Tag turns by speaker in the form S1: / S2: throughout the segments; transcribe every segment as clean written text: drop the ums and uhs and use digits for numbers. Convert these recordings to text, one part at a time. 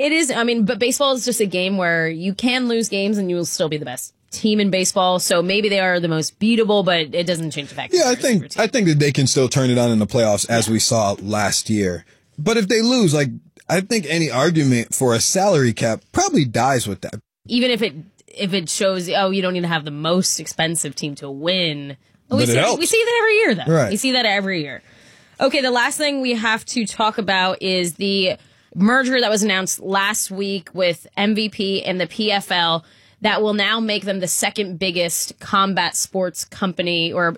S1: It is. I mean, but baseball is just a game where you can lose games and you will still be the best team in baseball. So maybe they are the most beatable, but it doesn't change the fact.
S2: Yeah, I think that they can still turn it on in the playoffs as we saw last year. But if they lose, like, I think any argument for a salary cap probably dies with that.
S1: Even if it shows, you don't need to have the most expensive team to win. We see that every year, though.
S2: Right.
S1: We see that every year. Okay, the last thing we have to talk about is the merger that was announced last week with MVP and the PFL that will now make them the second biggest combat sports company, or,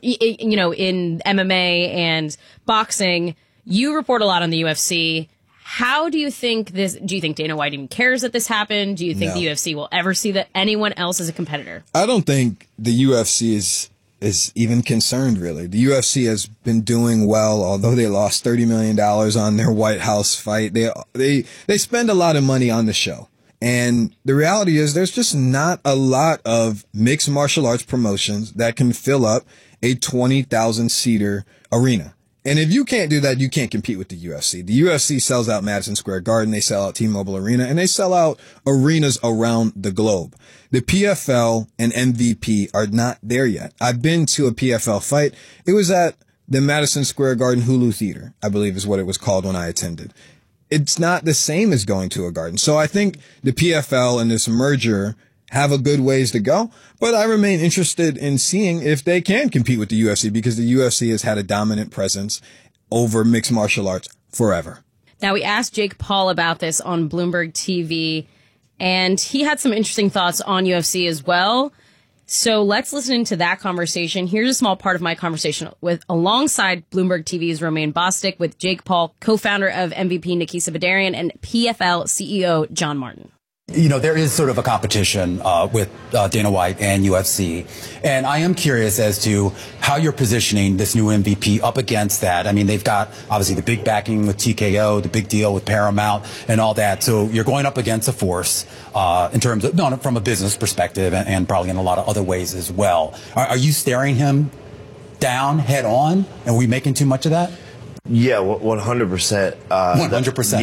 S1: in MMA and boxing. You report a lot on the UFC. How do you think do you think Dana White even cares that this happened? Do you think the UFC will ever see that anyone else as a competitor?
S2: I don't think the UFC is even concerned, really. The UFC has been doing well, although they lost $30 million on their White House fight. They spend a lot of money on the show. And the reality is there's just not a lot of mixed martial arts promotions that can fill up a 20,000-seater arena. And if you can't do that, you can't compete with the UFC. The UFC sells out Madison Square Garden, they sell out T-Mobile Arena, and they sell out arenas around the globe. The PFL and MVP are not there yet. I've been to a PFL fight. It was at the Madison Square Garden Hulu Theater, I believe is what it was called when I attended. It's not the same as going to a garden. So I think the PFL and this merger have a good ways to go, but I remain interested in seeing if they can compete with the UFC, because the UFC has had a dominant presence over mixed martial arts forever.
S1: Now, we asked Jake Paul about this on Bloomberg TV, and he had some interesting thoughts on UFC as well. So let's listen into that conversation. Here's a small part of my conversation alongside Bloomberg TV's Romain Bostic with Jake Paul, co-founder of MVP Nikisa Badarian, and PFL CEO John Martin.
S3: There is sort of a competition with Dana White and UFC. And I am curious as to how you're positioning this new MVP up against that. I mean, they've got obviously the big backing with TKO, the big deal with Paramount and all that. So you're going up against a force in terms of, from a business perspective and probably in a lot of other ways as well. Are you staring him down head on? And are we making too much of that?
S4: Yeah, 100%.
S3: 100%.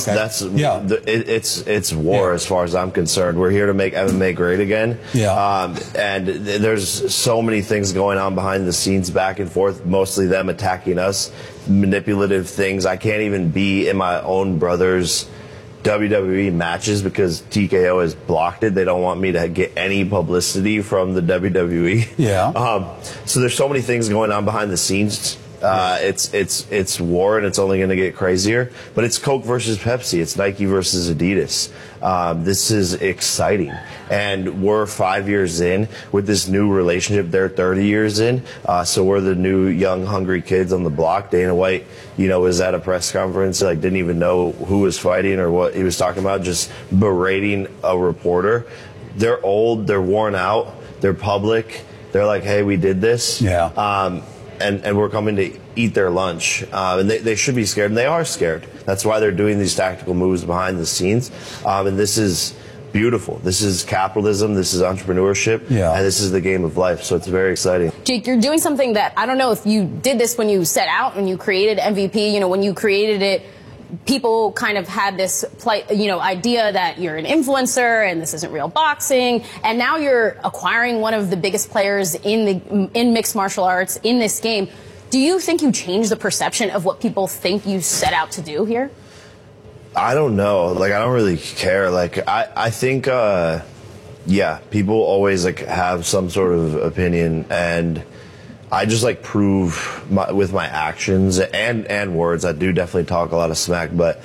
S4: Yeah, it's war as far as I'm concerned. We're here to make MMA great again.
S3: Yeah.
S4: And there's so many things going on behind the scenes, back and forth. Mostly them attacking us, manipulative things. I can't even be in my own brother's WWE matches because TKO has blocked it. They don't want me to get any publicity from the WWE.
S3: Yeah.
S4: So there's so many things going on behind the scenes. It's war, and it's only going to get crazier. But it's Coke versus Pepsi. It's Nike versus Adidas. This is exciting. And we're 5 years in with this new relationship. They're 30 years in. So we're the new young, hungry kids on the block. Dana White, was at a press conference, didn't even know who was fighting or what he was talking about, just berating a reporter. They're old. They're worn out. They're public. They're like, hey, we did this.
S3: Yeah.
S4: And we're coming to eat their lunch. And they should be scared, and they are scared. That's why they're doing these tactical moves behind the scenes. And this is beautiful. This is capitalism. This is entrepreneurship.
S3: Yeah.
S4: And this is the game of life. So it's very exciting.
S1: Jake, you're doing something that I don't know if you did this when you set out, when you created MVP. When you created it, people kind of had this idea that you're an influencer and this isn't real boxing, and now you're acquiring one of the biggest players in mixed martial arts in this game. Do you think you changed the perception of what people think you set out to do here?
S4: I don't know. I don't really care. I think, people always have some sort of opinion, and I just prove with my actions and words. I do definitely talk a lot of smack, but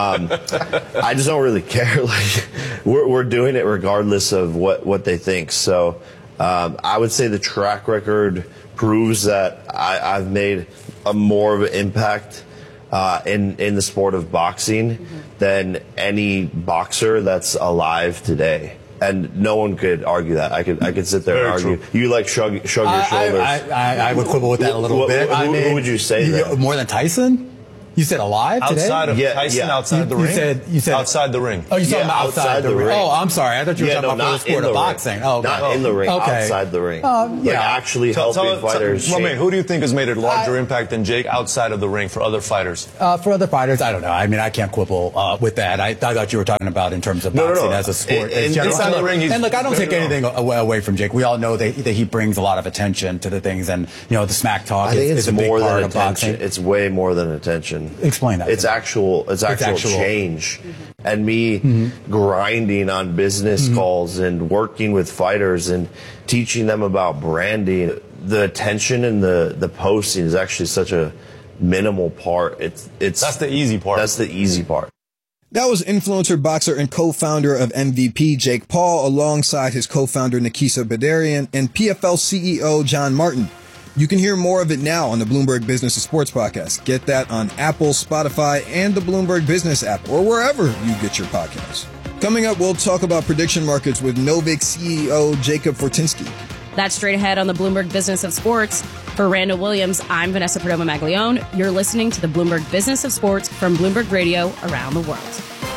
S4: I just don't really care. We're doing it regardless of what they think. So I would say the track record proves that I've made a more of an impact in the sport of boxing than any boxer that's alive today. And no one could argue that. I could sit there and argue.
S3: True.
S4: You shrug your shoulders.
S3: I would quibble with that a little bit.
S4: Who would you say that?
S3: More than Tyson? You said alive today?
S5: Outside of Tyson, outside the ring?
S3: You said
S5: outside the ring.
S3: Oh, you said outside the ring. Oh, I'm sorry. I thought you were talking about the sport of boxing.
S4: Oh, not in the ring, outside the ring. Like actually helping fighters.
S5: Romain, who do you think has made a larger impact than Jake outside of the ring for other fighters?
S3: For other fighters, I don't know. I mean, I can't quibble with that. I thought you were talking about in terms of boxing as a sport.
S5: Inside the ring,
S3: and look, I don't take anything away from Jake. We all know that he brings a lot of attention to the things, and the smack talk is a big part of boxing.
S4: It's way more than attention.
S3: Explain that.
S4: It's actual change. And me grinding on business calls and working with fighters and teaching them about branding. The attention and the posting is actually such a minimal part. That's
S5: the easy part.
S4: That's the easy part.
S2: That was influencer, boxer, and co-founder of MVP, Jake Paul, alongside his co-founder, Nikisa Badarian, and PFL CEO, John Martin. You can hear more of it now on the Bloomberg Business of Sports podcast. Get that on Apple, Spotify, and the Bloomberg Business app, or wherever you get your podcasts. Coming up, we'll talk about prediction markets with Novik CEO Jacob Fortinsky.
S1: That's straight ahead on the Bloomberg Business of Sports. For Randall Williams, I'm Vanessa Perdomo-Maglione. You're listening to the Bloomberg Business of Sports from Bloomberg Radio around the world.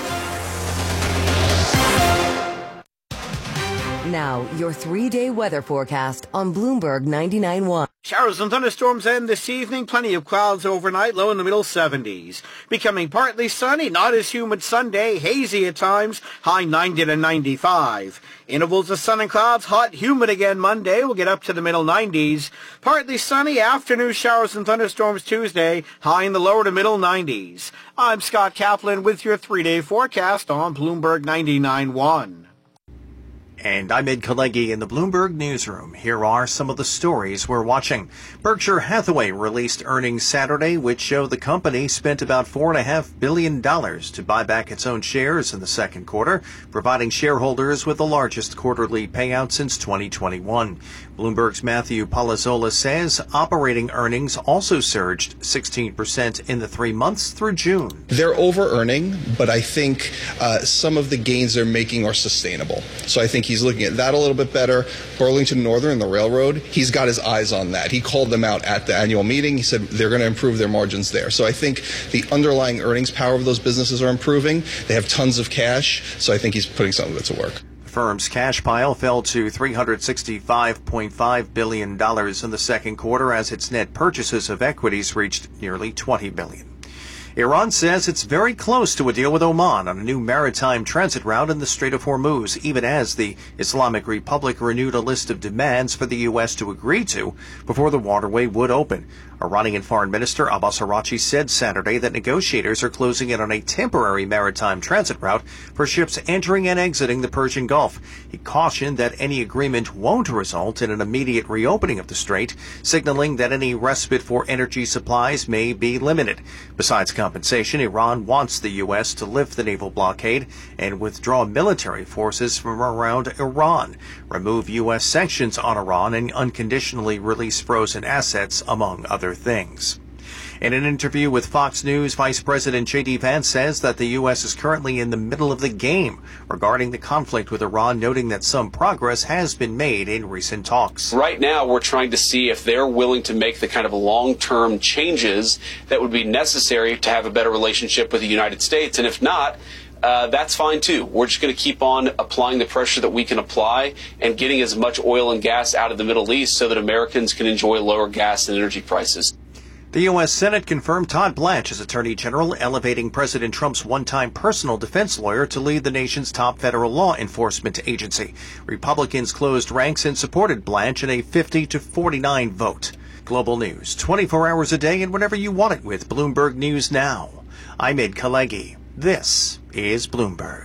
S6: Now, your 3-day weather forecast on Bloomberg 99.1.
S7: Showers and thunderstorms end this evening. Plenty of clouds overnight, low in the middle 70s. Becoming partly sunny, not as humid Sunday, hazy at times, high 90 to 95. Intervals of sun and clouds, hot, humid again Monday. We'll get up to the middle 90s. Partly sunny, afternoon showers and thunderstorms Tuesday, high in the lower to middle 90s. I'm Scott Kaplan with your 3-day forecast on Bloomberg 99.1.
S8: And I'm Ed Kalegi in the Bloomberg Newsroom. Here are some of the stories we're watching. Berkshire Hathaway released earnings Saturday, which show the company spent about $4.5 billion to buy back its own shares in the second quarter, providing shareholders with the largest quarterly payout since 2021. Bloomberg's Matthew Palazzolo says operating earnings also surged 16% in the 3 months through June.
S9: They're over-earning, but I think some of the gains they're making are sustainable. So I think he's looking at that a little bit better. Burlington Northern, the railroad, he's got his eyes on that. He called them out at the annual meeting. He said they're going to improve their margins there. So I think the underlying earnings power of those businesses are improving. They have tons of cash, so I think he's putting some of it to work.
S8: The firm's cash pile fell to $365.5 billion in the second quarter as its net purchases of equities reached nearly $20 billion. Iran says it's very close to a deal with Oman on a new maritime transit route in the Strait of Hormuz, even as the Islamic Republic renewed a list of demands for the U.S. to agree to before the waterway would open. Iranian Foreign Minister Abbas Araghchi said Saturday that negotiators are closing in on a temporary maritime transit route for ships entering and exiting the Persian Gulf. He cautioned that any agreement won't result in an immediate reopening of the strait, signaling that any respite for energy supplies may be limited. Besides compensation, Iran wants the U.S. to lift the naval blockade and withdraw military forces from around Iran, remove U.S. sanctions on Iran, and unconditionally release frozen assets, among other things. In an interview with Fox News, Vice President J.D. Vance says that the U.S. is currently in the middle of the game regarding the conflict with Iran, noting that some progress has been made in recent talks.
S10: Right now, we're trying to see if they're willing to make the kind of long-term changes that would be necessary to have a better relationship with the United States. And if not, that's fine too. We're just going to keep on applying the pressure that we can apply and getting as much oil and gas out of the Middle East so that Americans can enjoy lower gas and energy prices.
S8: The U.S. Senate confirmed Todd Blanche as Attorney General, elevating President Trump's one-time personal defense lawyer to lead the nation's top federal law enforcement agency. Republicans closed ranks and supported Blanche in a 50-49 vote. Global news, 24 hours a day and whenever you want it with Bloomberg News Now. I'm Ed Kalegi. This is Bloomberg.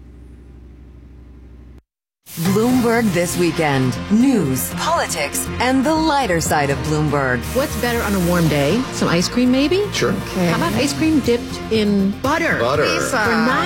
S6: Bloomberg This Weekend. News, politics, and the lighter side of Bloomberg.
S11: What's better on a warm day? Some ice cream, maybe?
S9: Sure.
S11: Okay. How about ice cream dipped in butter?
S9: Butter.
S11: For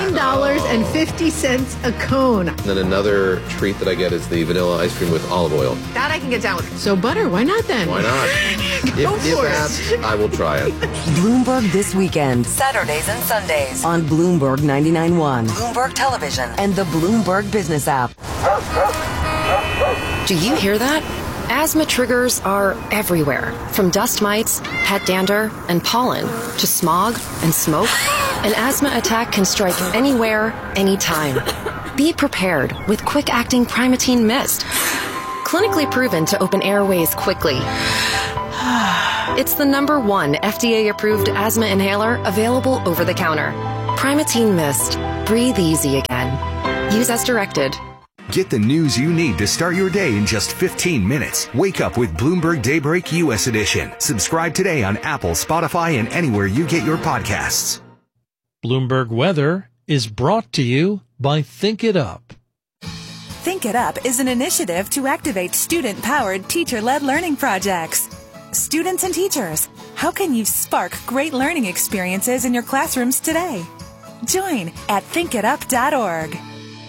S11: $9.50 a cone.
S12: And then another treat that I get is the vanilla ice cream with olive oil.
S11: That I can get down with. So butter, why not then?
S12: Why not? If asked, I will try it.
S6: Bloomberg This Weekend. Saturdays and Sundays on Bloomberg 99.1, Bloomberg Television, and the Bloomberg Business app.
S13: Do you hear that? Asthma triggers are everywhere, from dust mites, pet dander, and pollen, to smog and smoke. An asthma attack can strike anywhere, anytime. Be prepared with quick-acting Primatene Mist. Clinically proven to open airways quickly. It's the #1 FDA-approved asthma inhaler available over the counter. Primatene Mist. Breathe easy again. Use as directed.
S14: Get the news you need to start your day in just 15 minutes. Wake up with Bloomberg Daybreak U.S. Edition. Subscribe today on Apple, Spotify, and anywhere you get your podcasts.
S15: Bloomberg Weather is brought to you by Think It Up.
S16: Think It Up is an initiative to activate student-powered, teacher-led learning projects. Students and teachers, how can you spark great learning experiences in your classrooms today? Join at thinkitup.org.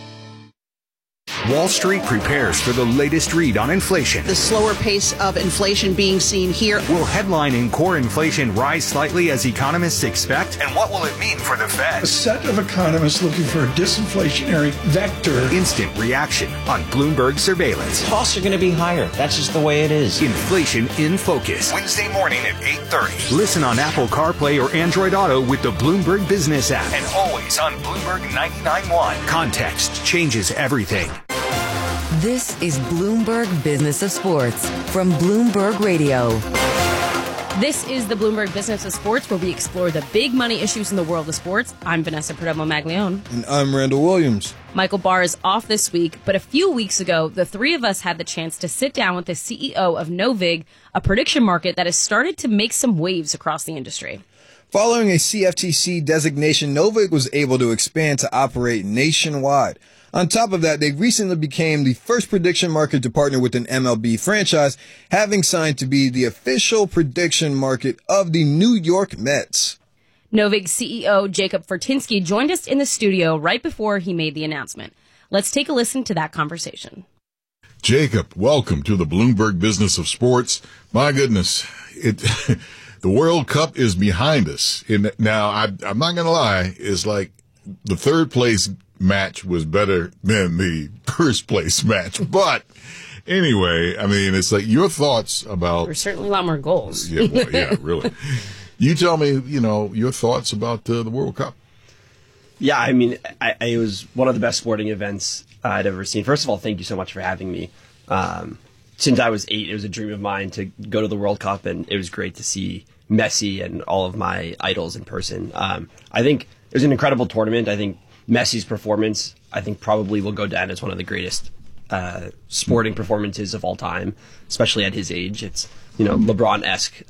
S14: Wall Street prepares for the latest read on inflation.
S17: The slower pace of inflation being seen here.
S14: Will headline and core inflation rise slightly as economists expect? And what will it mean for the Fed?
S18: A set of economists looking for a disinflationary vector.
S14: Instant reaction on Bloomberg Surveillance.
S19: Costs are going to be higher. That's just the way it is.
S14: Inflation in Focus. Wednesday morning at 8:30. Listen on Apple CarPlay or Android Auto with the Bloomberg Business app. And always on Bloomberg 99.1. Context changes everything.
S6: This is Bloomberg Business of Sports from Bloomberg Radio.
S1: This is the Bloomberg Business of Sports, where we explore the big money issues in the world of sports. I'm Vanessa Perdomo-Maglione.
S2: And I'm Randall Williams.
S1: Michael Barr is off this week, but a few weeks ago, the three of us had the chance to sit down with the CEO of Novig, a prediction market that has started to make some waves across the industry.
S2: Following a CFTC designation, Novig was able to expand to operate nationwide. On top of that, they recently became the first prediction market to partner with an MLB franchise, having signed to be the official prediction market of the New York Mets.
S1: Novig CEO Jacob Fortinsky joined us in the studio right before he made the announcement. Let's take a listen to that conversation.
S20: Jacob, welcome to the Bloomberg Business of Sports. My goodness, the World Cup is behind us. Now, I'm not going to lie, it's like the third place match was better than the first place match. But anyway, I mean, it's like your thoughts about...
S1: There's certainly a lot more goals.
S20: Yeah, well, yeah, really. You tell me, your thoughts about the World Cup.
S21: Yeah, I mean, it was one of the best sporting events I'd ever seen. First of all, thank you so much for having me. Since I was 8, it was a dream of mine to go to the World Cup, and it was great to see Messi and all of my idols in person. I think it was an incredible tournament. I think Messi's performance, probably will go down as one of the greatest sporting performances of all time, especially at his age. It's, LeBron-esque,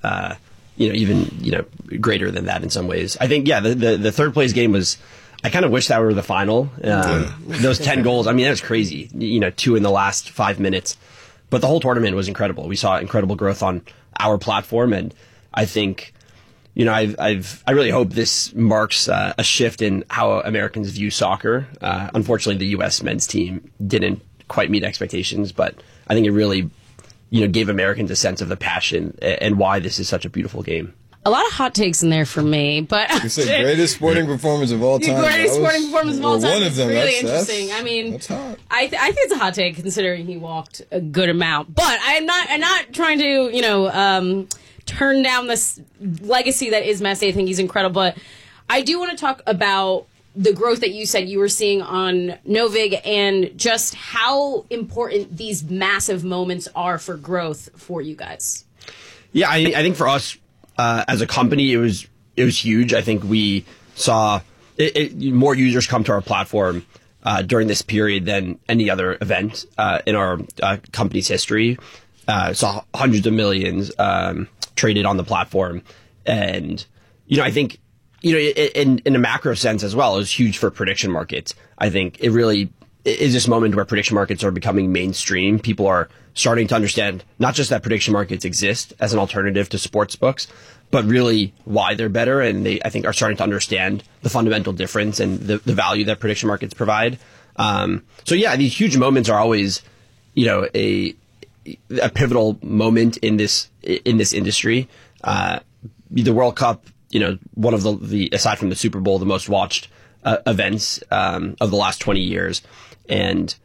S21: even greater than that in some ways. I think, the third place game was, I kind of wish that were the final. Those 10 goals, I mean, that was crazy. 2 in the last 5 minutes. But the whole tournament was incredible. We saw incredible growth on our platform, and I think... I really hope this marks a shift in how Americans view soccer. Unfortunately, the U.S. men's team didn't quite meet expectations, but I think it really, gave Americans a sense of the passion and why this is such a beautiful game.
S1: A lot of hot takes in there for me, but
S2: you said greatest sporting performance of all time.
S1: Greatest sporting performance of all time.
S2: One of them.
S1: Really interesting. I mean,
S2: that's hot.
S1: I think it's a hot take considering he walked a good amount, but I'm not trying to turn down this legacy that is Messi. I think he's incredible. But I do want to talk about the growth that you said you were seeing on Novig and just how important these massive moments are for growth for you guys.
S21: Yeah, I think for us as a company, it was huge. I think we saw more users come to our platform during this period than any other event in our company's history. Saw hundreds of millions traded on the platform. And, I think, in a macro sense as well, it was huge for prediction markets. I think it really is this moment where prediction markets are becoming mainstream. People are starting to understand not just that prediction markets exist as an alternative to sports books, but really why they're better. And they, I think, are starting to understand the fundamental difference and the value that prediction markets provide. These huge moments are always, a pivotal moment in this industry. The World Cup, one of the aside from the Super Bowl, the most watched events of the last 20 years. And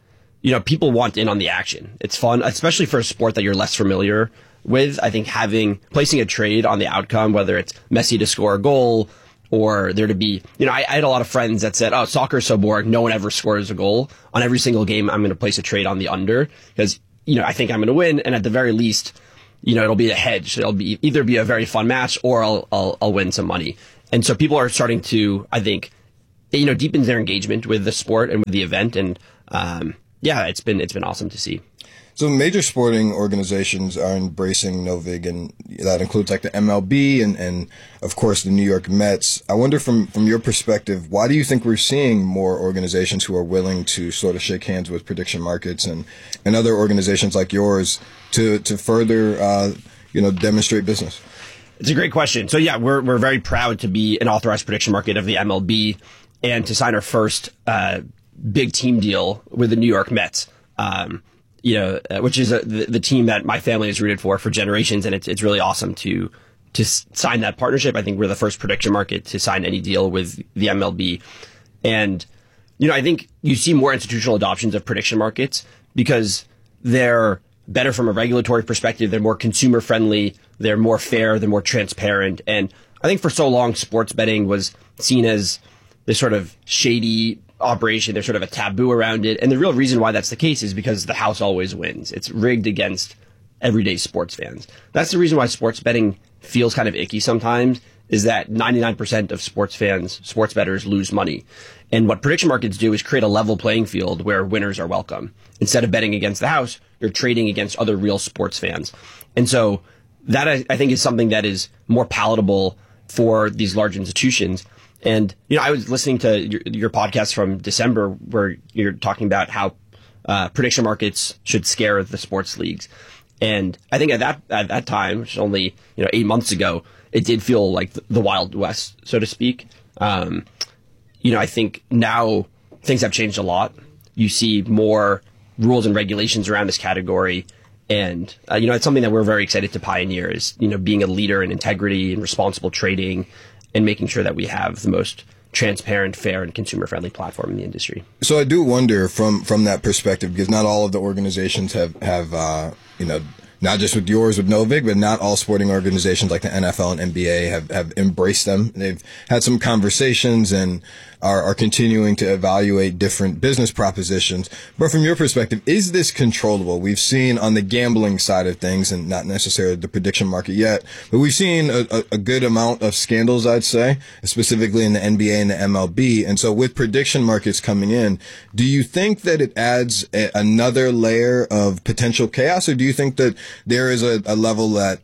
S21: people want in on the action. It's fun, especially for a sport that you're less familiar with. I think placing a trade on the outcome, whether it's Messi to score a goal or there to be, I had a lot of friends that said, oh, soccer's so boring, no one ever scores a goal. On every single game, I'm going to place a trade on the under because, I think I'm going to win. And at the very least, it'll be a hedge. It'll be either be a very fun match or I'll win some money. And so people are starting to, I think, deepen their engagement with the sport and with the event. And, it's been awesome to see.
S2: So major sporting organizations are embracing Novig, and that includes like the MLB and of course the New York Mets. I wonder from your perspective, why do you think we're seeing more organizations who are willing to sort of shake hands with prediction markets and other organizations like yours to further demonstrate business?
S21: It's a great question. So yeah, we're very proud to be an authorized prediction market of the MLB and to sign our first big team deal with the New York Mets. Which is the team that my family has rooted for generations, and it's really awesome to sign that partnership. I think we're the first prediction market to sign any deal with the MLB, and I think you see more institutional adoptions of prediction markets because they're better from a regulatory perspective. They're more consumer friendly. They're more fair. They're more transparent. And I think for so long, sports betting was seen as this sort of shady operation. There's sort of a taboo around it. And the real reason why that's the case is because the house always wins. It's rigged against everyday sports fans. That's the reason why sports betting feels kind of icky sometimes, is that 99% of sports fans, sports bettors, lose money. And what prediction markets do is create a level playing field where winners are welcome. Instead of betting against the house, you're trading against other real sports fans. And so that I think is something that is more palatable for these large institutions. And, I was listening to your podcast from December where you're talking about how prediction markets should scare the sports leagues. And I think at that time, which is only, 8 months ago, it did feel like the Wild West, so to speak. I think now things have changed a lot. You see more rules and regulations around this category. And, it's something that we're very excited to pioneer is, being a leader in integrity and responsible trading and making sure that we have the most transparent, fair, and consumer-friendly platform in the industry.
S2: So I do wonder from that perspective, because not all of the organizations have not just with yours with Novig, but not all sporting organizations like the NFL and NBA have embraced them. They've had some conversations and are continuing to evaluate different business propositions. But from your perspective, is this controllable? We've seen on the gambling side of things, and not necessarily the prediction market yet, but we've seen a good amount of scandals, I'd say, specifically in the NBA and the MLB. And so with prediction markets coming in, do you think that it adds another layer of potential chaos, or do you think that there is a level that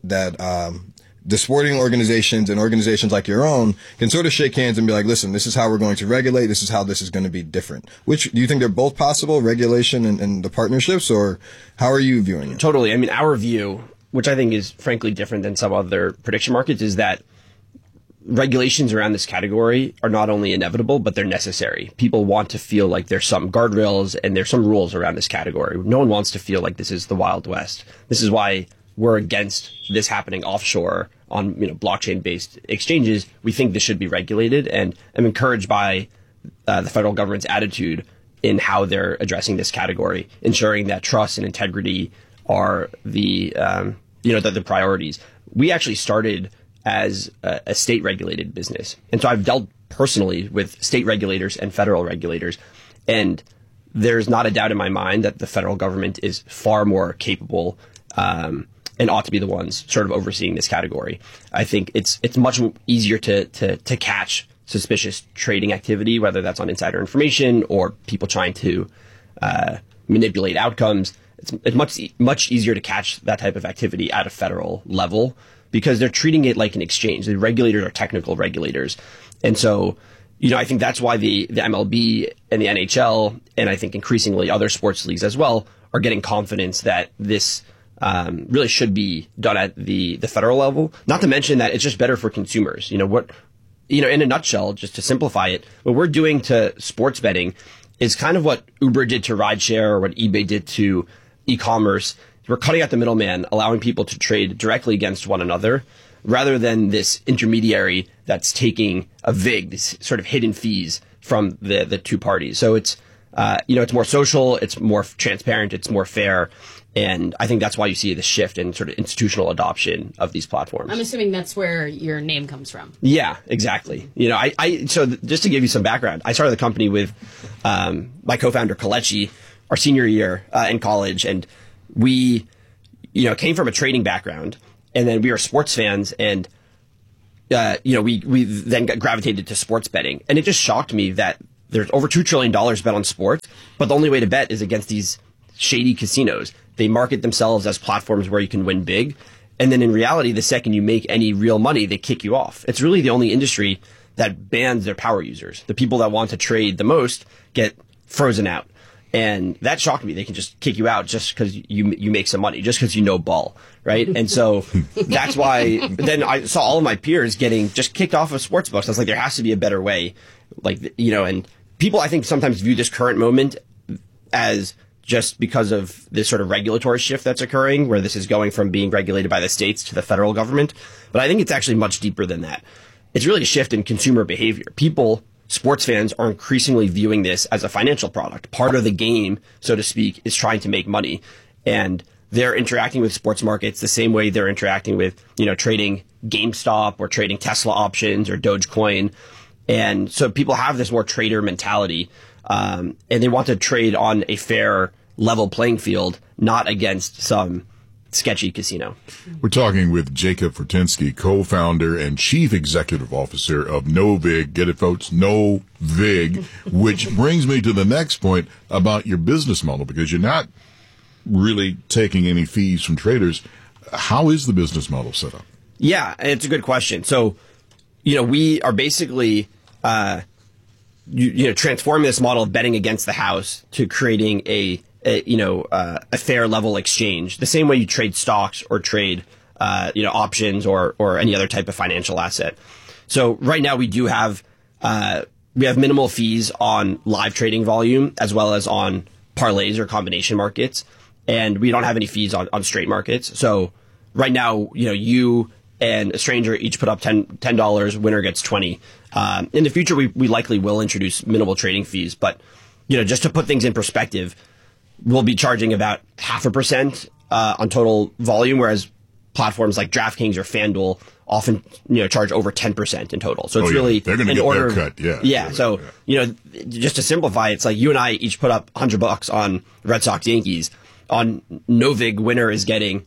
S2: the sporting organizations and organizations like your own can sort of shake hands and be like, listen, this is how we're going to regulate. This is how this is going to be different. Which do you think they're both possible, regulation and the partnerships, or how are you viewing it?
S21: Totally. I mean, our view, which I think is frankly different than some other prediction markets, is that regulations around this category are not only inevitable, but they're necessary. People want to feel like there's some guardrails and there's some rules around this category. No one wants to feel like this is the Wild West. This is why we're against this happening offshore on blockchain-based exchanges. We think this should be regulated, and I'm encouraged by the federal government's attitude in how they're addressing this category, ensuring that trust and integrity are the priorities. We actually started as a state-regulated business, and so I've dealt personally with state regulators and federal regulators, and there's not a doubt in my mind that the federal government is far more capable and ought to be the ones sort of overseeing this category. I think it's much easier to catch suspicious trading activity, whether that's on insider information or people trying to manipulate outcomes. It's much easier to catch that type of activity at a federal level because they're treating it like an exchange. The regulators are technical regulators. And so, I think that's why the MLB and the NHL, and I think increasingly other sports leagues as well, are getting confidence that this really should be done at the federal level. Not to mention that it's just better for consumers. In a nutshell, just to simplify it, what we're doing to sports betting is kind of what Uber did to rideshare or what eBay did to e-commerce. We're cutting out the middleman, allowing people to trade directly against one another, rather than this intermediary that's taking a VIG, this sort of hidden fees from the two parties. So it's it's more social, it's more transparent, it's more fair. And I think that's why you see the shift in sort of institutional adoption of these platforms.
S1: I'm assuming that's where your name comes from.
S21: Yeah, exactly. So just to give you some background, I started the company with my co-founder Kelechi our senior year in college, and we, came from a trading background, and then we were sports fans, and we then got gravitated to sports betting, and it just shocked me that there's over $2 trillion bet on sports, but the only way to bet is against these shady casinos. They market themselves as platforms where you can win big. And then in reality, the second you make any real money, they kick you off. It's really the only industry that bans their power users. The people that want to trade the most get frozen out. And that shocked me. They can just kick you out just because you make some money, just because you know ball, right? And so that's why then I saw all of my peers getting just kicked off of sports books. I was like, there has to be a better way. And people, I think, sometimes view this current moment as just because of this sort of regulatory shift that's occurring, where this is going from being regulated by the states to the federal government. But I think it's actually much deeper than that. It's really a shift in consumer behavior. People, sports fans, are increasingly viewing this as a financial product. Part of the game, so to speak, is trying to make money. And they're interacting with sports markets the same way they're interacting with, trading GameStop or trading Tesla options or Dogecoin. And so people have this more trader mentality, and they want to trade on a fair, level playing field, not against some sketchy casino.
S20: We're talking with Jacob Fortensky, co-founder and chief executive officer of Novig. Get it, folks? Novig, which brings me to the next point about your business model, because you're not really taking any fees from traders. How is the business model set up?
S21: Yeah, it's a good question. So, we are basically transforming this model of betting against the house to creating a fair level exchange, the same way you trade stocks or trade, options or any other type of financial asset. So right now we have minimal fees on live trading volume as well as on parlays or combination markets. And we don't have any fees on straight markets. So right now, you and a stranger each put up $10, winner gets 20. In the future, we likely will introduce minimal trading fees, but, just to put things in perspective, we'll be charging about 0.5% on total volume, whereas platforms like DraftKings or FanDuel often, charge over 10% in total. So it's really
S20: they're going to get their cut.
S21: Yeah. So, just to simplify, it's like you and I each put up $100 on Red Sox Yankees. On Novig, winner is getting,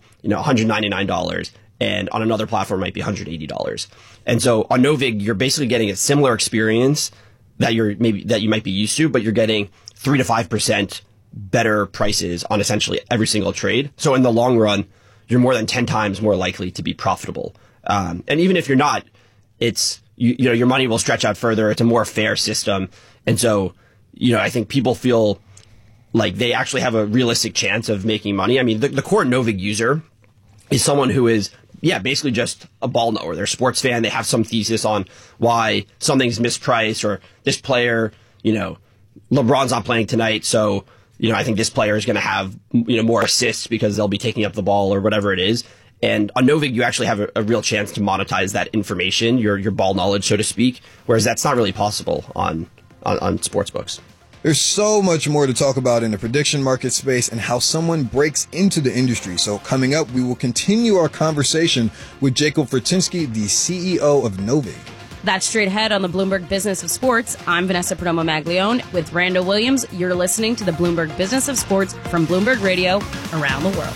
S21: $199. And on another platform might be $180. And so on Novig, you're basically getting a similar experience that you might be used to, but you're getting 3 to 5% better prices on essentially every single trade. So in the long run, you're more than 10 times more likely to be profitable. And even if you're not, it's your money will stretch out further. It's a more fair system. And so, I think people feel like they actually have a realistic chance of making money. I mean, the core Novig user is someone who is basically just a ball knower. They're a sports fan. They have some thesis on why something's mispriced, or this player, LeBron's not playing tonight, so, I think this player is going to have, more assists because they'll be taking up the ball or whatever it is. And on Novig, you actually have a real chance to monetize that information, your ball knowledge, so to speak, whereas that's not really possible on sportsbooks.
S2: There's so much more to talk about in the prediction market space and how someone breaks into the industry. So coming up, we will continue our conversation with Jacob Fortensky, the CEO of Novig.
S1: That's straight ahead on the Bloomberg Business of Sports. I'm Vanessa Perdomo-Maglione with Randall Williams. You're listening to the Bloomberg Business of Sports from Bloomberg Radio around the world.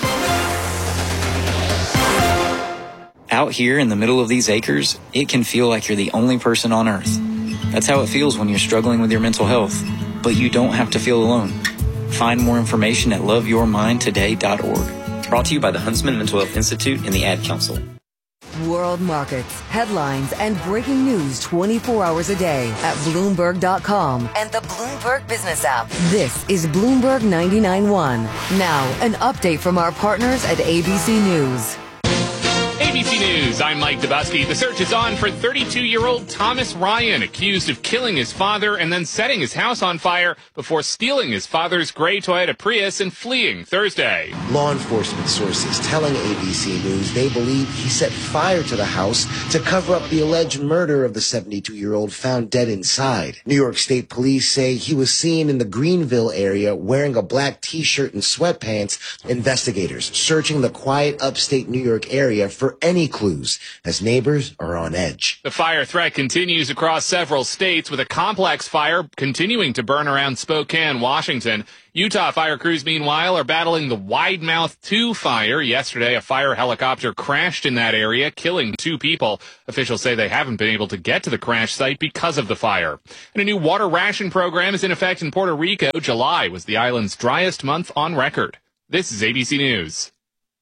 S3: Out here in the middle of these acres, it can feel like you're the only person on Earth. That's how it feels when you're struggling with your mental health. But you don't have to feel alone. Find more information at loveyourmindtoday.org. Brought to you by the Huntsman Mental Health Institute and the Ad Council.
S6: World markets, headlines, and breaking news 24 hours a day at Bloomberg.com and the Bloomberg Business app. This is Bloomberg 99.1. Now, an update from our partners at ABC News.
S5: ABC News, I'm Mike Dubusky. The search is on for 32-year-old Thomas Ryan, accused of killing his father and then setting his house on fire before stealing his father's gray Toyota Prius and fleeing Thursday.
S22: Law enforcement sources telling ABC News they believe he set fire to the house to cover up the alleged murder of the 72-year-old found dead inside. New York State Police say he was seen in the Greenville area wearing a black T-shirt and sweatpants. Investigators searching the quiet upstate New York area for any clues as neighbors are on edge.
S5: The fire threat continues across several states with a complex fire continuing to burn around Spokane, Washington. Utah fire crews, meanwhile, are battling the Wide Mouth 2 fire. Yesterday, a fire helicopter crashed in that area, killing 2 people. Officials say they haven't been able to get to the crash site because of the fire. And a new water ration program is in effect in Puerto Rico. July was the island's driest month on record. This is ABC News.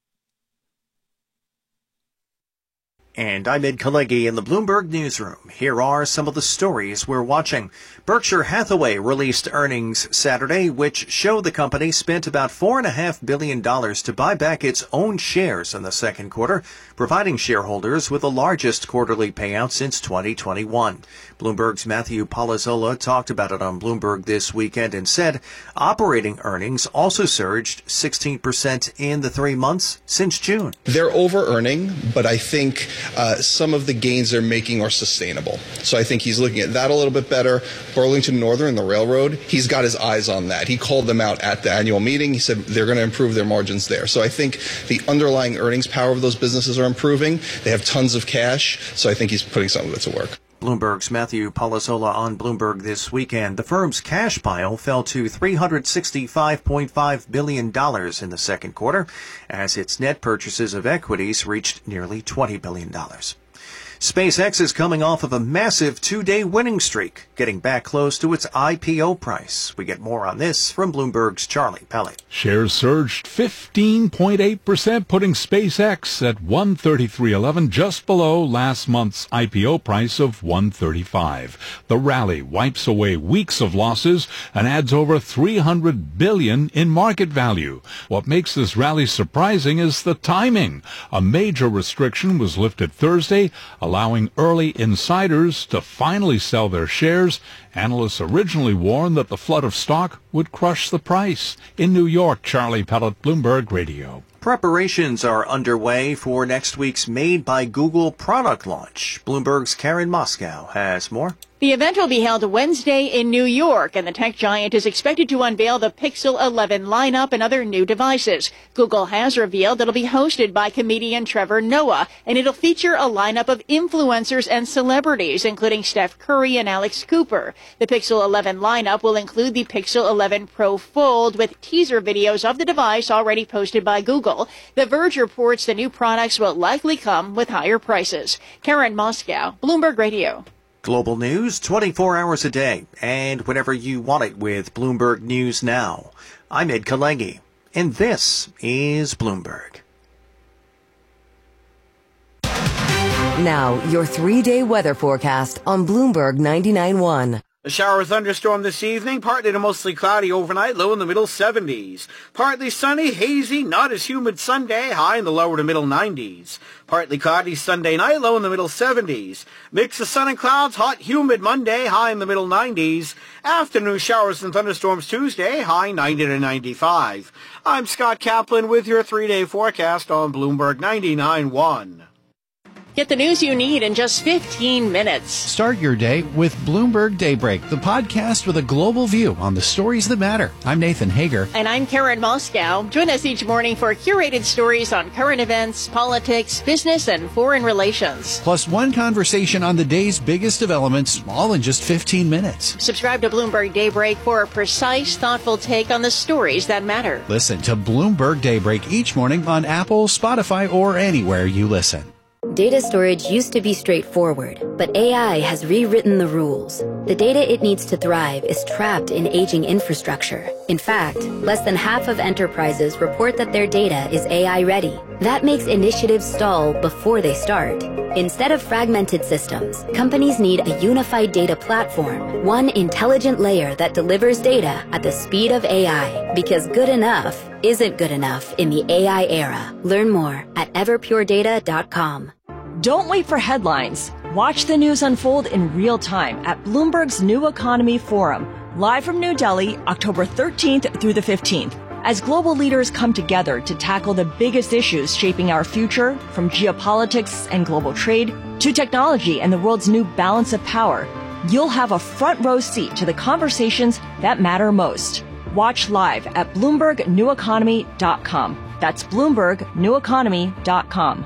S8: And I'm Ed Kalegi in the Bloomberg Newsroom. Here are some of the stories we're watching. Berkshire Hathaway released earnings Saturday, which show the company spent about $4.5 billion to buy back its own shares in the second quarter, providing shareholders with the largest quarterly payout since 2021. Bloomberg's Matthew Palazzolo talked about it on Bloomberg this weekend and said operating earnings also surged 16% in the 3 months since June.
S9: They're over-earning, but I think some of the gains they're making are sustainable. So I think he's looking at that a little bit better. Burlington Northern, the railroad, he's got his eyes on that. He called them out at the annual meeting. He said they're going to improve their margins there. So I think the underlying earnings power of those businesses are improving. They have tons of cash, so I think he's putting some of it to work.
S8: Bloomberg's Matthew Palazzolo on Bloomberg this weekend. The firm's cash pile fell to $365.5 billion in the second quarter, as its net purchases of equities reached nearly $20 billion. SpaceX is coming off of a massive 2-day winning streak, getting back close to its IPO price. We get more on this from Bloomberg's Charlie Pellet.
S23: Shares surged 15.8%, putting SpaceX at $133.11, just below last month's IPO price of $135. The rally wipes away weeks of losses and adds over $300 billion in market value. What makes this rally surprising is the timing. A major restriction was lifted Thursday, allowing early insiders to finally sell their shares. Analysts originally warned that the flood of stock would crush the price. In New York, Charlie Pellet, Bloomberg Radio.
S8: Preparations are underway for next week's Made by Google product launch. Bloomberg's Karen Moscow has more.
S24: The event will be held Wednesday in New York, and the tech giant is expected to unveil the Pixel 11 lineup and other new devices. Google has revealed it'll be hosted by comedian Trevor Noah, and it'll feature a lineup of influencers and celebrities, including Steph Curry and Alex Cooper. The Pixel 11 lineup will include the Pixel 11 Pro Fold, with teaser videos of the device already posted by Google. The Verge reports the new products will likely come with higher prices. Karen Moscow, Bloomberg Radio.
S8: Global news 24 hours a day and whenever you want it with Bloomberg News Now. I'm Ed Kalegi, and this is Bloomberg.
S6: Now, your 3-day weather forecast on Bloomberg 99.1.
S7: A shower or thunderstorm this evening, partly to mostly cloudy overnight, low in the middle 70s. Partly sunny, hazy, not as humid Sunday, high in the lower to middle 90s. Partly cloudy Sunday night, low in the middle 70s. Mix of sun and clouds, hot, humid Monday, high in the middle 90s. Afternoon showers and thunderstorms Tuesday, high 90 to 95. I'm Scott Kaplan with your 3-day forecast on Bloomberg 99.1.
S24: Get the news you need in just 15 minutes.
S25: Start your day with Bloomberg Daybreak, the podcast with a global view on the stories that matter. I'm Nathan Hager.
S24: And I'm Karen Moscow. Join us each morning for curated stories on current events, politics, business, and foreign relations.
S25: Plus one conversation on the day's biggest developments, all in just 15 minutes.
S24: Subscribe to Bloomberg Daybreak for a precise, thoughtful take on the stories that matter.
S25: Listen to Bloomberg Daybreak each morning on Apple, Spotify, or anywhere you listen.
S26: Data storage used to be straightforward, but AI has rewritten the rules. The data it needs to thrive is trapped in aging infrastructure. In fact, less than half of enterprises report that their data is AI ready. That makes initiatives stall before they start. Instead of fragmented systems, companies need a unified data platform, one intelligent layer that delivers data at the speed of AI, because good enough isn't good enough in the AI era. Learn more at everpuredata.com.
S4: Don't wait for headlines. Watch the news unfold in real time at Bloomberg's New Economy Forum, live from New Delhi, October 13th through the 15th. As global leaders come together to tackle the biggest issues shaping our future, from geopolitics and global trade to technology and the world's new balance of power, you'll have a front row seat to the conversations that matter most. Watch live at BloombergNewEconomy.com. That's BloombergNewEconomy.com.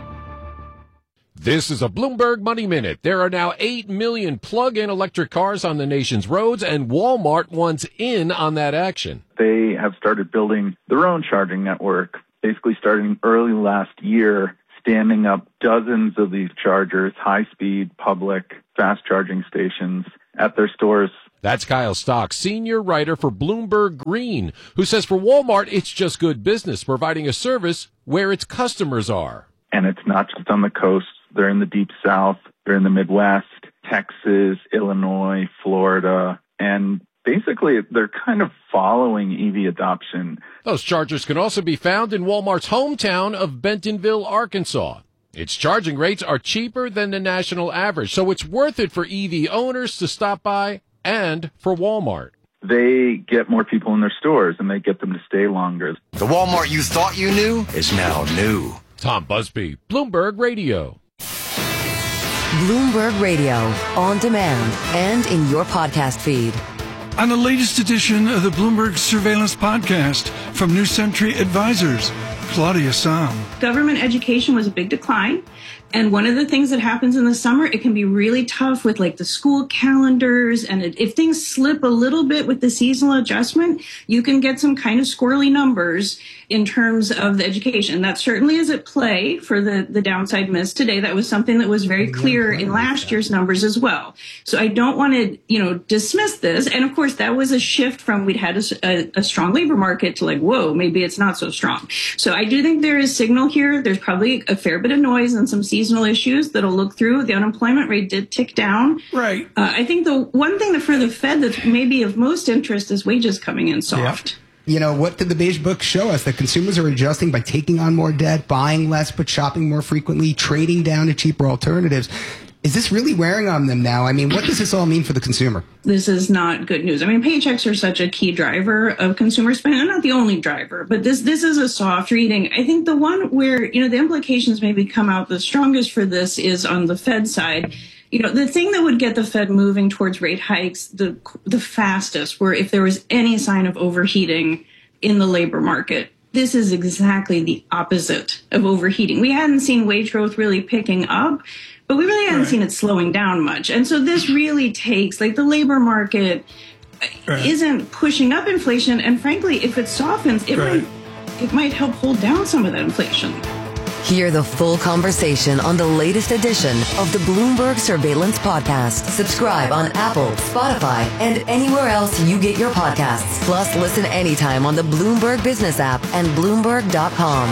S10: This is a Bloomberg Money Minute. There are now 8 million plug-in electric cars on the nation's roads, and Walmart wants in on that action.
S11: They have started building their own charging network, basically starting early last year, standing up dozens of these chargers, high-speed, public, fast-charging stations at their stores.
S10: That's Kyle Stock, senior writer for Bloomberg Green, who says for Walmart, it's just good business, providing a service where its customers are.
S11: And it's not just on the coast. They're in the Deep South. They're in the Midwest, Texas, Illinois, Florida. And basically, they're kind of following EV adoption.
S10: Those chargers can also be found in Walmart's hometown of Bentonville, Arkansas. Its charging rates are cheaper than the national average, so it's worth it for EV owners to stop by and for Walmart.
S11: They get more people in their stores, and they get them to stay longer.
S12: The Walmart you thought you knew is now new.
S10: Tom Busby, Bloomberg Radio.
S6: Bloomberg Radio, on demand and in your podcast feed.
S18: On the latest edition of the Bloomberg Surveillance Podcast from New Century Advisors, Claudia Sam.
S13: Government education was a big decline. And one of the things that happens in the summer, it can be really tough with like the school calendars. And if things slip a little bit with the seasonal adjustment, you can get some kind of squirrely numbers in terms of the education. That certainly is at play for the downside miss today. That was something that was very clear in last year's numbers as well. So I don't want to, dismiss this. And of course, that was a shift from we'd had a strong labor market to like, whoa, maybe it's not so strong. So I do think there is signal here. There's probably a fair bit of noise and some seasonal issues that'll look through. The unemployment rate did tick down.
S18: Right.
S13: I think the one thing for the Fed that's maybe of most interest is wages coming in soft.
S15: Yep. What did the Beige Book show us? That consumers are adjusting by taking on more debt, buying less, but shopping more frequently, trading down to cheaper alternatives. Is this really wearing on them now? I mean, what does this all mean for the consumer?
S13: This is not good news. I mean, paychecks are such a key driver of consumer spending. They're not the only driver, but this is a soft reading. I think the one where, the implications maybe come out the strongest for this is on the Fed side. The thing that would get the Fed moving towards rate hikes the fastest were if there was any sign of overheating in the labor market. This is exactly the opposite of overheating. We hadn't seen wage growth really picking up, but we really hadn't seen it slowing down much. And so this really takes, the labor market isn't pushing up inflation. And frankly, if it softens, it might help hold down some of that inflation.
S6: Hear the full conversation on the latest edition of the Bloomberg Surveillance Podcast. Subscribe on Apple, Spotify, and anywhere else you get your podcasts. Plus, listen anytime on the Bloomberg Business app and Bloomberg.com.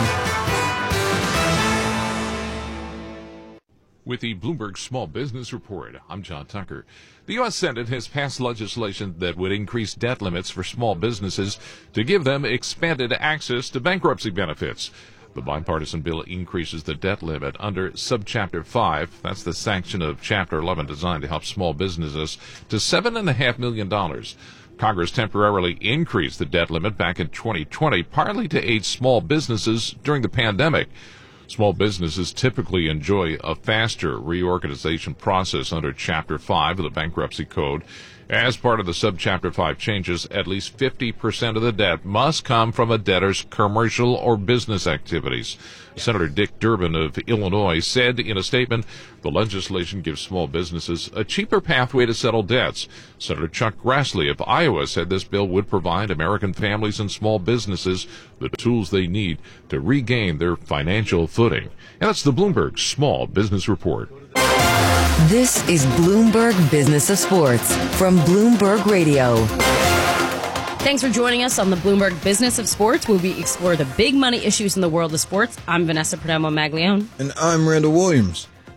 S23: With the Bloomberg Small Business Report, I'm John Tucker. The U.S. Senate has passed legislation that would increase debt limits for small businesses to give them expanded access to bankruptcy benefits. The bipartisan bill increases the debt limit under Subchapter 5, that's the section of Chapter 11 designed to help small businesses, to $7.5 million. Congress temporarily increased the debt limit back in 2020, partly to aid small businesses during the pandemic. Small businesses typically enjoy a faster reorganization process under Chapter 5 of the Bankruptcy Code. As part of the Subchapter 5 changes, at least 50% of the debt must come from a debtor's commercial or business activities. Senator Dick Durbin of Illinois said in a statement, the legislation gives small businesses a cheaper pathway to settle debts. Senator Chuck Grassley of Iowa said this bill would provide American families and small businesses the tools they need to regain their financial footing. And that's the Bloomberg Small Business Report.
S6: This is Bloomberg Business of Sports from Bloomberg Radio.
S1: Thanks for joining us on the Bloomberg Business of Sports, where we explore the big money issues in the world of sports. I'm Vanessa Perdomo-Maglione.
S2: And I'm Randall Williams.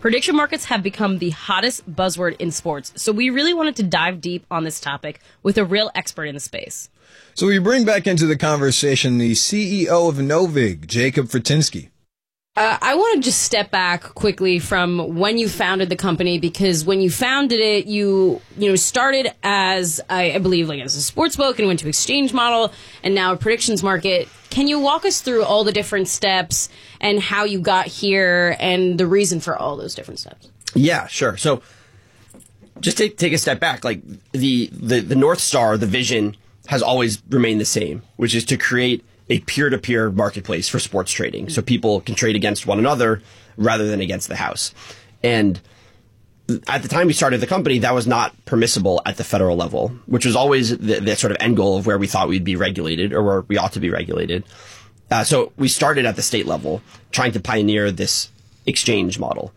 S1: prediction markets have become the hottest buzzword in sports. So we really wanted to dive deep on this topic with a real expert in the space.
S2: So we bring back into the conversation the CEO of Novig, Jacob Fratinsky.
S1: I want to just step back quickly from when you founded the company, because when you founded it, you started as, I believe, like as a sports book and went to exchange model and now a predictions market. Can you walk us through all the different steps and how you got here and the reason for all those different steps?
S14: Yeah, sure. So just take a step back. Like the North Star, the vision has always remained the same, which is to create a peer-to-peer marketplace for sports trading, so people can trade against one another rather than against the house. And at the time we started the company, that was not permissible at the federal level, which was always the sort of end goal of where we thought we'd be regulated, or where we ought to be regulated. So we started at the state level, trying to pioneer this exchange model.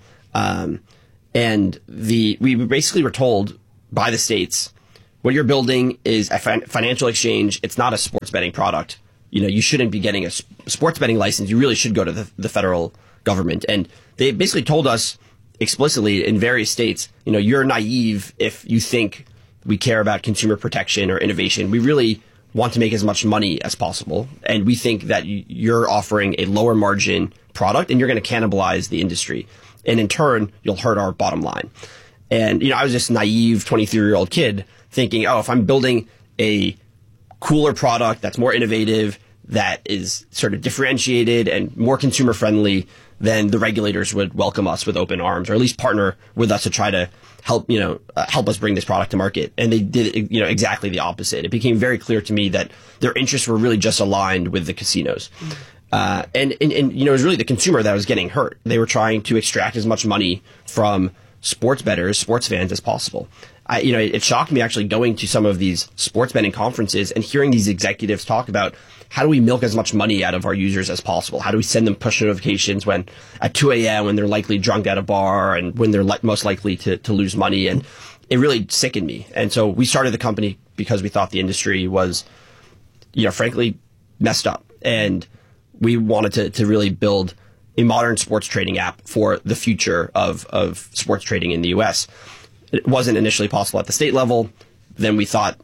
S14: And we basically were told by the states, what you're building is a financial exchange. It's not a sports betting product. You shouldn't be getting a sports betting license. You really should go to the federal government. And they basically told us explicitly in various states, you're naive if you think we care about consumer protection or innovation. We really want to make as much money as possible. And we think that you're offering a lower margin product and you're going to cannibalize the industry. And in turn, you'll hurt our bottom line. And, I was just naive 23-year-old kid thinking, if I'm building a cooler product that's more innovative, that is sort of differentiated and more consumer friendly, then the regulators would welcome us with open arms, or at least partner with us to try to help us bring this product to market. And they did, exactly the opposite. It became very clear to me that their interests were really just aligned with the casinos. And it was really the consumer that was getting hurt. They were trying to extract as much money from sports bettors, sports fans as possible. It shocked me actually going to some of these sports betting conferences and hearing these executives talk about how do we milk as much money out of our users as possible? How do we send them push notifications at 2 a.m. when they're likely drunk at a bar and when they're most likely to lose money? And it really sickened me. And so we started the company because we thought the industry was, frankly, messed up. And we wanted to really build a modern sports trading app for the future of sports trading in the U.S. It wasn't initially possible at the state level. Then we thought,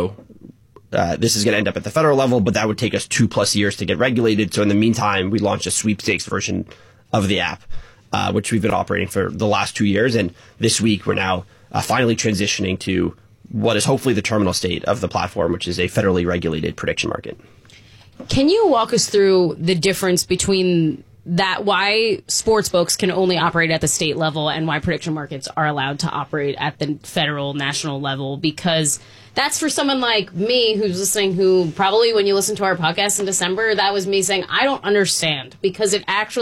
S14: this is going to end up at the federal level, but that would take us 2+ years to get regulated. So in the meantime, we launched a sweepstakes version of the app, which we've been operating for the last 2 years. And this week, we're now finally transitioning to what is hopefully the terminal state of the platform, which is a federally regulated prediction market.
S1: Can you walk us through the difference between why sports books can only operate at the state level and why prediction markets are allowed to operate at the federal, national level? Because that's for someone like me who's listening, who probably when you listen to our podcast in December, that was me saying, I don't understand, because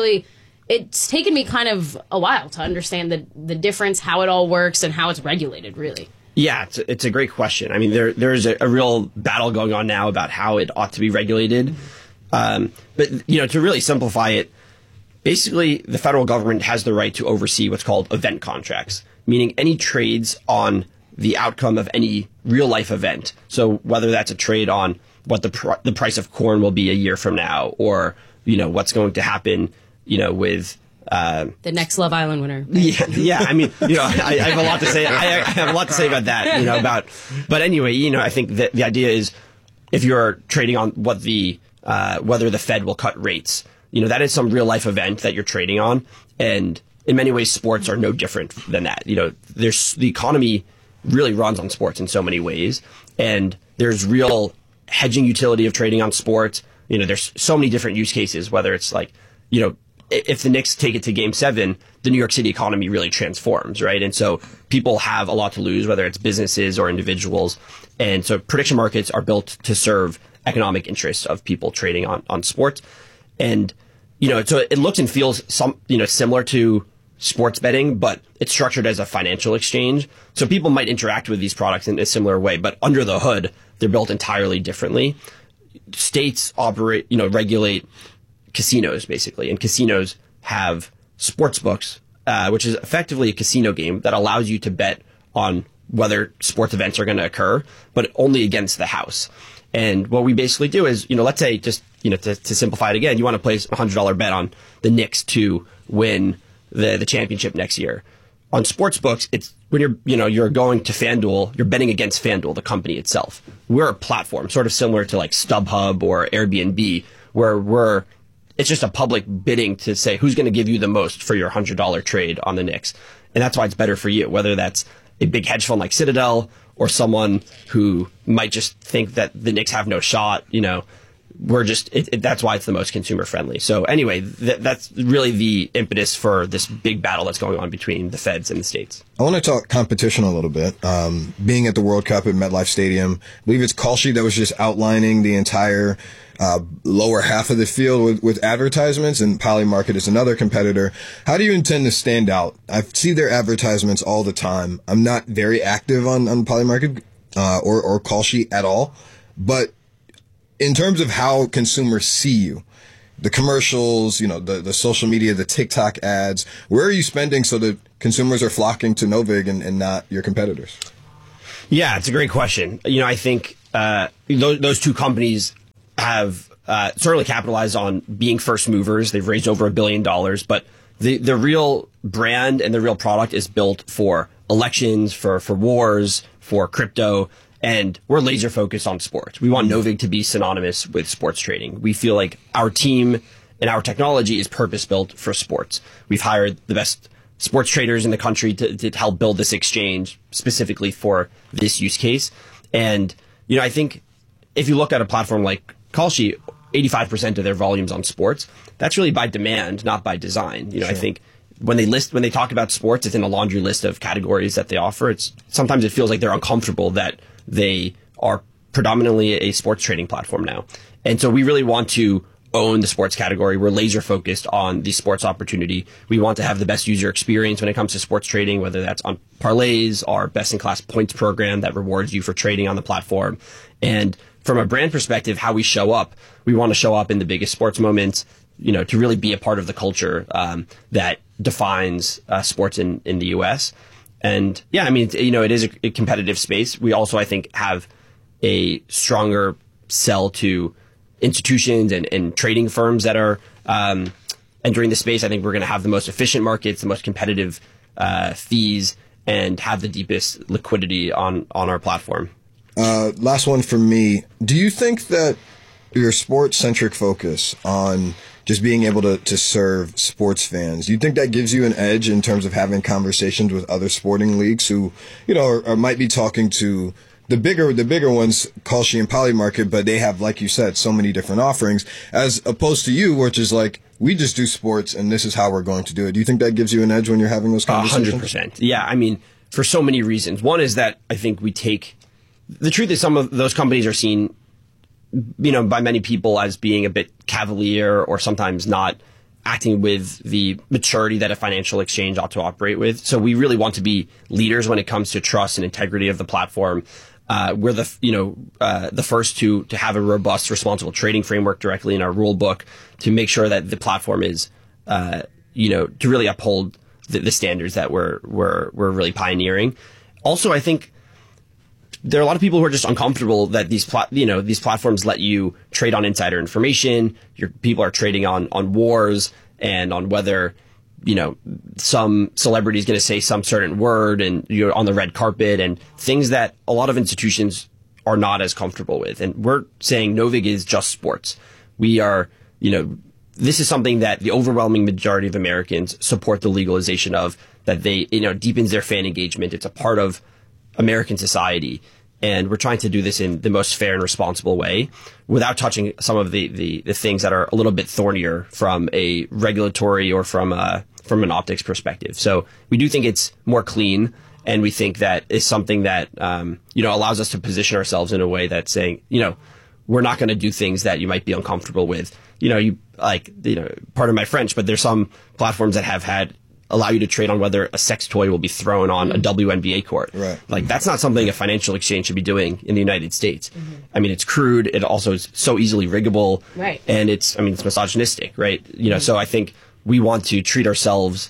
S1: it's taken me kind of a while to understand the difference, how it all works and how it's regulated, really.
S14: Yeah, it's a great question. I mean, there's a real battle going on now about how it ought to be regulated. But, to really simplify it, basically, the federal government has the right to oversee what's called event contracts, meaning any trades on the outcome of any real-life event. So whether that's a trade on what the price of corn will be a year from now, or, what's going to happen, with
S1: the next Love Island winner.
S14: Yeah. I mean, I have a lot to say. I have a lot to say about that, but anyway, I think that the idea is if you're trading on whether the Fed will cut rates, that is some real life event that you're trading on. And in many ways, sports are no different than that. The economy really runs on sports in so many ways. And there's real hedging utility of trading on sports. There's so many different use cases, whether it's like, if the Knicks take it to Game 7, the New York City economy really transforms, right? And so people have a lot to lose, whether it's businesses or individuals. And so prediction markets are built to serve economic interests of people trading on sports. And, so it looks and feels similar to sports betting, but it's structured as a financial exchange. So people might interact with these products in a similar way, but under the hood, they're built entirely differently. States regulate casinos, basically, and casinos have sports books, which is effectively a casino game that allows you to bet on whether sports events are going to occur, but only against the house. And what we basically do is, let's say just, to simplify it again, you want to place a $100 bet on the Knicks to win the championship next year. On sports books, it's when you're going to FanDuel, you're betting against FanDuel, the company itself. We're a platform, sort of similar to like StubHub or Airbnb, where it's just a public bidding to say who's going to give you the most for your $100 trade on the Knicks. And that's why it's better for you, whether that's a big hedge fund like Citadel or someone who might just think that the Knicks have no shot, that's why it's the most consumer friendly. So anyway, that's really the impetus for this big battle that's going on between the feds and the states.
S2: I want to talk competition a little bit. Being at the World Cup at MetLife Stadium, I believe it's Kalshi that was just outlining the entire lower half of the field with advertisements, and Polymarket is another competitor. How do you intend to stand out? I see their advertisements all the time. I'm not very active on Polymarket or Kalshi at all, but in terms of how consumers see you, the commercials, the social media, the TikTok ads, where are you spending so that consumers are flocking to Novig and not your competitors?
S14: Yeah, it's a great question. I think those two companies have certainly capitalized on being first movers. They've raised over $1 billion, but the real brand and the real product is built for elections, for wars, for crypto. And we're laser focused on sports. We want Novig to be synonymous with sports trading. We feel like our team and our technology is purpose built for sports. We've hired the best sports traders in the country to help build this exchange specifically for this use case. And, I think if you look at a platform like Kalshi, 85% of their volume's on sports. That's really by demand, not by design. Sure. I think when they talk about sports, it's in a laundry list of categories that they offer. Sometimes it feels like they're uncomfortable that they are predominantly a sports trading platform now. And so we really want to own the sports category. We're laser focused on the sports opportunity. We want to have the best user experience when it comes to sports trading, whether that's on parlays, our best in class points program that rewards you for trading on the platform. And from a brand perspective, how we show up, we want to show up in the biggest sports moments, to really be a part of the culture that defines sports in the U.S. And yeah, it is a competitive space. We also, I think, have a stronger sell to institutions and trading firms that are entering the space. I think we're going to have the most efficient markets, the most competitive fees, and have the deepest liquidity on our platform.
S2: Last one from me. Do you think that your sports-centric focus on just being able to serve sports fans, do you think that gives you an edge in terms of having conversations with other sporting leagues who, or might be talking to the bigger ones, Kalshi and Polymarket, but they have, like you said, so many different offerings, as opposed to you, which is like, we just do sports and this is how we're going to do it. Do you think that gives you an edge when you're having those conversations?
S14: 100%. Yeah, for so many reasons. One is that I think the truth is some of those companies are seen by many people as being a bit cavalier or sometimes not acting with the maturity that a financial exchange ought to operate with. So we really want to be leaders when it comes to trust and integrity of the platform. We're the first to have a robust, responsible trading framework directly in our rule book to make sure that the platform is, to really uphold the standards that we're really pioneering. Also, I think there are a lot of people who are just uncomfortable that these platforms let you trade on insider information. People are trading on wars and on whether, some celebrity is going to say some certain word and you're on the red carpet and things that a lot of institutions are not as comfortable with. And we're saying Novig is just sports. We are, this is something that the overwhelming majority of Americans support the legalization of, that they, deepens their fan engagement. It's a part of American society. And we're trying to do this in the most fair and responsible way without touching some of the things that are a little bit thornier from a regulatory or from an optics perspective. So we do think it's more clean, and we think that is something that, allows us to position ourselves in a way that's saying, we're not going to do things that you might be uncomfortable with. Pardon my French, but there's some platforms that allow you to trade on whether a sex toy will be thrown on a WNBA court.
S2: Right.
S14: That's not something a financial exchange should be doing in the United States. Mm-hmm. It's crude. It also is so easily riggable.
S1: Right.
S14: And it's misogynistic, right? So I think we want to treat ourselves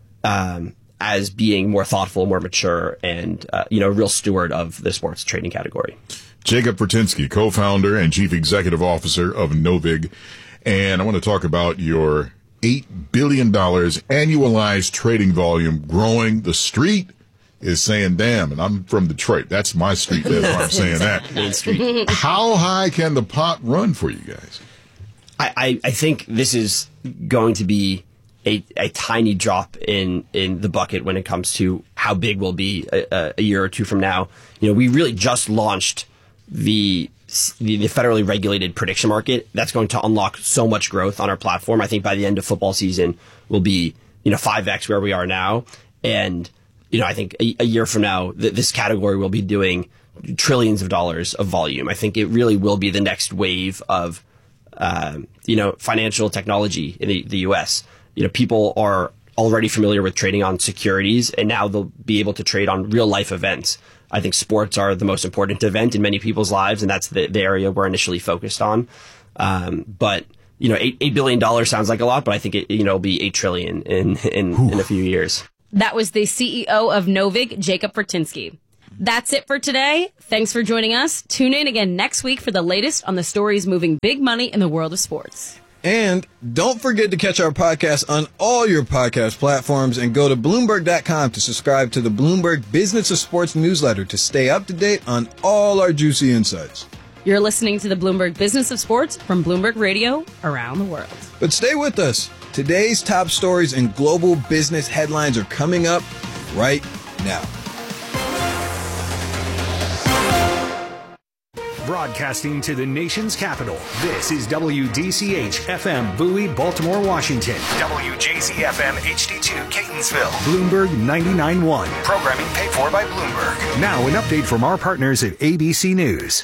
S14: as being more thoughtful, more mature, and, a real steward of the sports trading category.
S3: Jacob Vertinsky, co-founder and chief executive officer of Novig. And I want to talk about your $8 billion annualized trading volume growing. The street is saying, damn, and I'm from Detroit. That's my street. That's why I'm saying that.
S14: Main Street.
S3: How high can the pot run for you guys?
S14: I think this is going to be a tiny drop in the bucket when it comes to how big we'll be a year or two from now. We really just launched the federally regulated prediction market. That's going to unlock so much growth on our platform. I think by the end of football season, we'll be 5x where we are now. And I think a year from now, this category will be doing trillions of dollars of volume. I think it really will be the next wave of financial technology in the U.S. People are already familiar with trading on securities, and now they'll be able to trade on real life events. I think sports are the most important event in many people's lives, and that's the area we're initially focused on. But $8 billion sounds like a lot, but I think it'll be $8 trillion in a few years.
S1: That was the CEO of Novig, Jacob Vertinsky. That's it for today. Thanks for joining us. Tune in again next week for the latest on the stories moving big money in the world of sports.
S2: And don't forget to catch our podcast on all your podcast platforms and go to Bloomberg.com to subscribe to the Bloomberg Business of Sports newsletter to stay up to date on all our juicy insights.
S1: You're listening to the Bloomberg Business of Sports from Bloomberg Radio around the world.
S2: But stay with us. Today's top stories and global business headlines are coming up right now.
S16: Broadcasting to the nation's capital, this is WDCH-FM Bowie, Baltimore, Washington. WJZ-FM HD2 Catonsville. Bloomberg 99.1. Programming paid for by Bloomberg. Now an update from our partners at ABC News.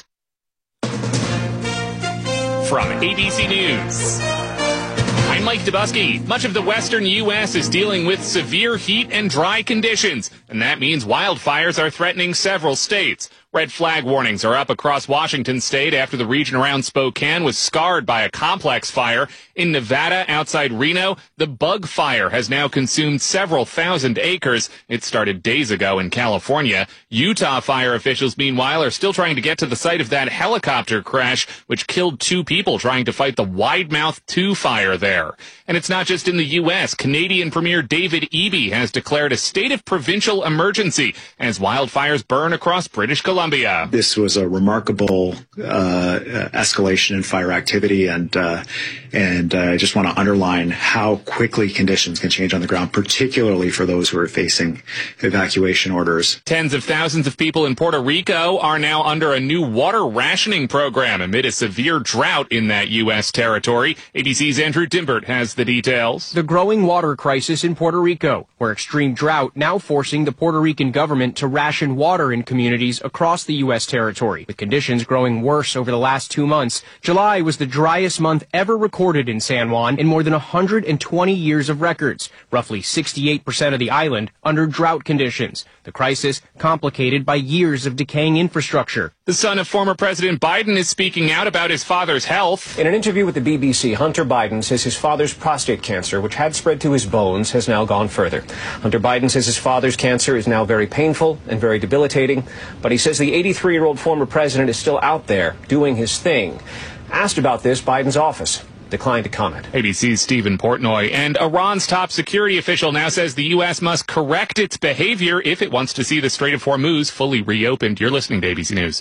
S5: From ABC News, I'm Mike Dubusky. Much of the western U.S. is dealing with severe heat and dry conditions, and that means wildfires are threatening several states. Red flag warnings are up across Washington state after the region around Spokane was scarred by a complex fire. In Nevada, outside Reno, the bug fire has now consumed several thousand acres. It started days ago in California. Utah fire officials, meanwhile, are still trying to get to the site of that helicopter crash, which killed 2 people trying to fight the Widemouth 2 fire there. And it's not just in the U.S. Canadian Premier David Eby has declared a state of provincial emergency as wildfires burn across British Columbia.
S17: This was a remarkable escalation in fire activity, and I just want to underline how quickly conditions can change on the ground, particularly for those who are facing evacuation orders.
S5: Tens of thousands of people in Puerto Rico are now under a new water rationing program amid a severe drought in that U.S. territory. ABC's Andrew Dimbert has the details.
S19: The growing water crisis in Puerto Rico, where extreme drought now forcing the Puerto Rican government to ration water in communities across the U.S. territory, with conditions growing worse over the last 2 months. July was the driest month ever recorded in San Juan in more than 120 years of records, roughly 68% of the island under drought conditions. The crisis complicated by years of decaying infrastructure.
S5: The son of former President Biden is speaking out about his father's health.
S19: In an interview with the BBC, Hunter Biden says his father's prostate cancer, which had spread to his bones, has now gone further. Hunter Biden says his father's cancer is now very painful and very debilitating, but he says the 83-year-old former president is still out there doing his thing. Asked about this, Biden's office declined to comment.
S5: ABC's Stephen Portnoy. And Iran's top security official now says the U.S. must correct its behavior if it wants to see the Strait of Hormuz fully reopened. You're listening to ABC News.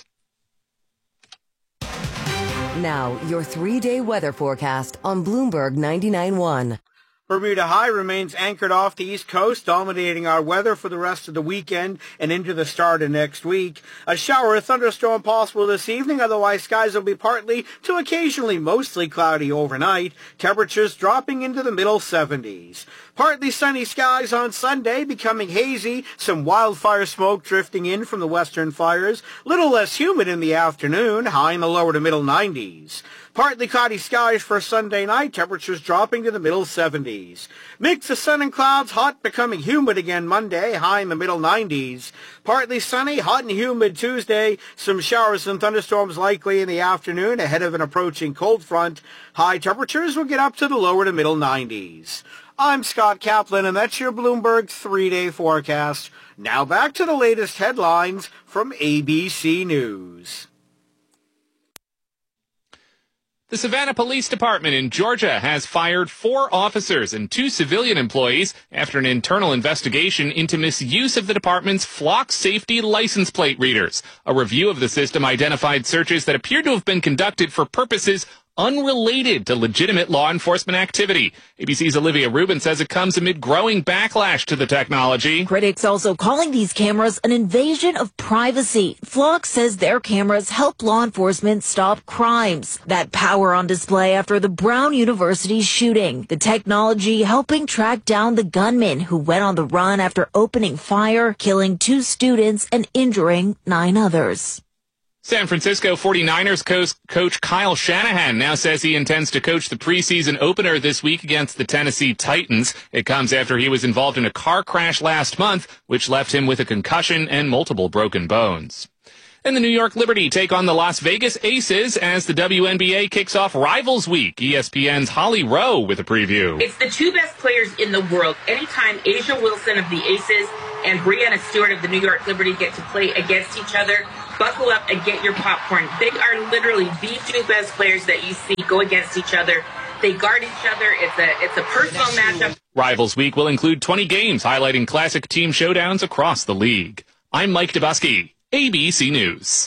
S6: Now, your 3-day weather forecast on Bloomberg 99.1.
S7: Bermuda High remains anchored off the East Coast, dominating our weather for the rest of the weekend and into the start of next week. A shower or thunderstorm possible this evening, otherwise skies will be partly to occasionally mostly cloudy overnight. Temperatures dropping into the middle 70s. Partly sunny skies on Sunday, becoming hazy, some wildfire smoke drifting in from the western fires. Little less humid in the afternoon, high in the lower to middle 90s. Partly cloudy skies for Sunday night, temperatures dropping to the middle 70s. Mix of sun and clouds, hot, becoming humid again Monday, high in the middle 90s. Partly sunny, hot and humid Tuesday. Some showers and thunderstorms likely in the afternoon ahead of an approaching cold front. High temperatures will get up to the lower to middle 90s. I'm Scott Kaplan, and that's your Bloomberg 3-day forecast. Now back to the latest headlines from ABC News.
S5: The Savannah Police Department in Georgia has fired 4 officers and 2 civilian employees after an internal investigation into misuse of the department's flock safety license plate readers. A review of the system identified searches that appeared to have been conducted for purposes unrelated to legitimate law enforcement activity. ABC's Olivia Rubin says it comes amid growing backlash to the technology.
S8: Critics also calling these cameras an invasion of privacy. Flock says their cameras help law enforcement stop crimes. That power on display after the Brown University shooting. The technology helping track down the gunman who went on the run after opening fire, killing 2 students and injuring 9 others.
S5: San Francisco 49ers coach Kyle Shanahan now says he intends to coach the preseason opener this week against the Tennessee Titans. It comes after he was involved in a car crash last month, which left him with a concussion and multiple broken bones. And the New York Liberty take on the Las Vegas Aces as the WNBA kicks off Rivals Week. ESPN's Holly Rowe with a preview.
S9: It's the 2 best players in the world. Anytime Asia Wilson of the Aces and Breanna Stewart of the New York Liberty get to play against each other, buckle up and get your popcorn. They are literally the 2 best players that you see go against each other. They guard each other. It's a personal matchup.
S5: Rivals Week will include 20 games highlighting classic team showdowns across the league. I'm Mike Dubusky, ABC News.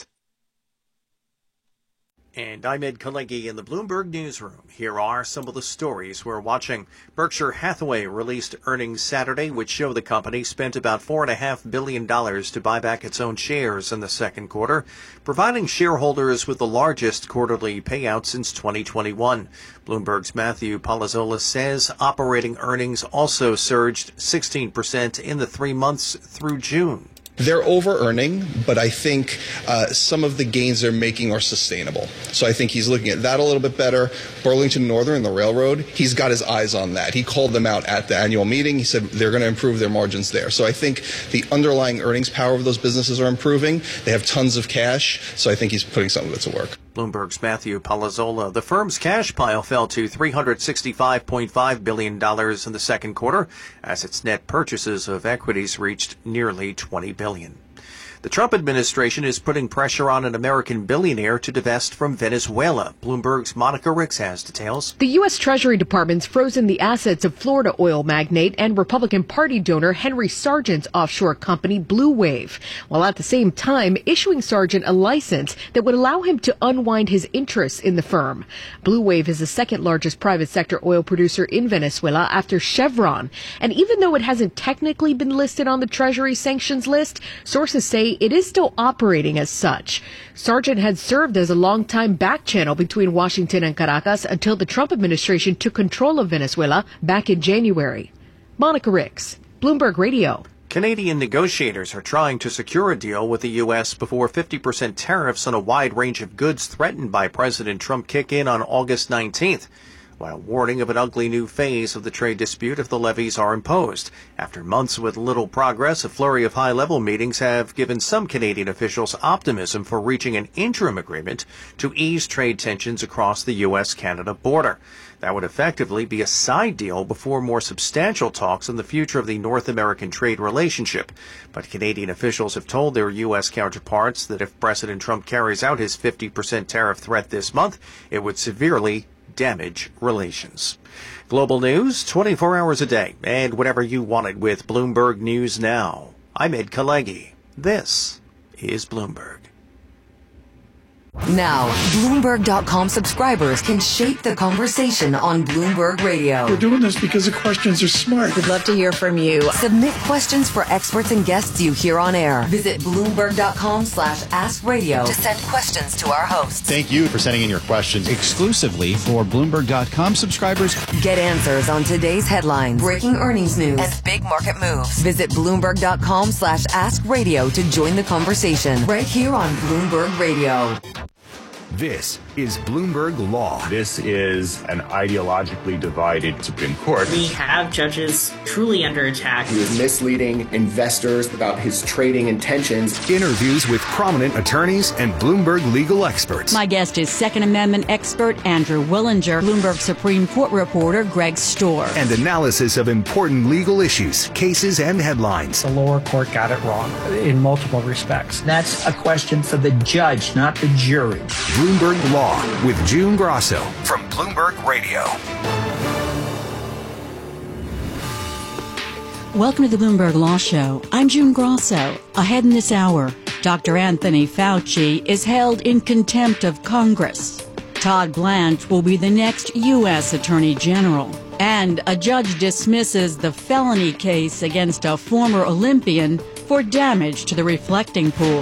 S7: And I'm Ed Kalegi in the Bloomberg Newsroom. Here are some of the stories we're watching. Berkshire Hathaway released earnings Saturday, which show the company spent about $4.5 billion to buy back its own shares in the second quarter, providing shareholders with the largest quarterly payout since 2021. Bloomberg's Matthew Palazzolo says operating earnings also surged 16% in the 3 months through June.
S20: They're over-earning, but I think some of the gains they're making are sustainable. So I think he's looking at that a little bit better. Burlington Northern, the railroad, he's got his eyes on that. He called them out at the annual meeting. He said they're going to improve their margins there. So I think the underlying earnings power of those businesses are improving. They have tons of cash, so I think he's putting some of it to work.
S7: Bloomberg's Matthew Palazzolo. The firm's cash pile fell to $365.5 billion in the second quarter as its net purchases of equities reached nearly $20 billion. The Trump administration is putting pressure on an American billionaire to divest from Venezuela. Bloomberg's Monica Ricks has details.
S21: The U.S. Treasury Department's frozen the assets of Florida oil magnate and Republican Party donor Henry Sargent's offshore company Blue Wave, while at the same time issuing Sargent a license that would allow him to unwind his interests in the firm. Blue Wave is the second largest private sector oil producer in Venezuela after Chevron. And even though it hasn't technically been listed on the Treasury sanctions list, sources say it is still operating as such. Sargent had served as a longtime back channel between Washington and Caracas until the Trump administration took control of Venezuela back in January. Monica Ricks, Bloomberg Radio.
S7: Canadian negotiators are trying to secure a deal with the U.S. before 50% tariffs on a wide range of goods threatened by President Trump kick in on August 19th. While warning of an ugly new phase of the trade dispute if the levies are imposed. After months with little progress, a flurry of high-level meetings have given some Canadian officials optimism for reaching an interim agreement to ease trade tensions across the U.S.-Canada border. That would effectively be a side deal before more substantial talks on the future of the North American trade relationship. But Canadian officials have told their U.S. counterparts that if President Trump carries out his 50% tariff threat this month, it would severely damage relations. Global news 24 hours a day and whatever you wanted with Bloomberg News Now. I'm Ed Kalegi. This is Bloomberg.
S6: Now, Bloomberg.com subscribers can shape the conversation on Bloomberg Radio.
S18: We're doing this because the questions are smart.
S6: We'd love to hear from you. Submit questions for experts and guests you hear on air. Visit Bloomberg.com/AskRadio to send questions to our hosts.
S22: Thank you for sending in your questions exclusively for Bloomberg.com subscribers.
S6: Get answers on today's headlines, breaking earnings news, and big market moves. Visit Bloomberg.com/AskRadio to join the conversation right here on Bloomberg Radio.
S16: This is Bloomberg Law.
S24: This is an ideologically divided Supreme Court.
S9: We have judges truly under attack.
S27: He was misleading investors about his trading intentions.
S16: Interviews with prominent attorneys and Bloomberg legal experts.
S28: My guest is Second Amendment expert Andrew Willinger, Bloomberg Supreme Court reporter Greg Storr.
S16: And analysis of important legal issues, cases, and headlines.
S29: The lower court got it wrong in multiple respects.
S30: That's a question for the judge, not the jury.
S16: Bloomberg Law. Law with June Grosso from Bloomberg Radio.
S28: Welcome to the Bloomberg Law Show. I'm June Grosso. Ahead in this hour, Dr. Anthony Fauci is held in contempt of Congress. Todd Blanche will be the next U.S. Attorney General. And a judge dismisses the felony case against a former Olympian for damage to the reflecting pool.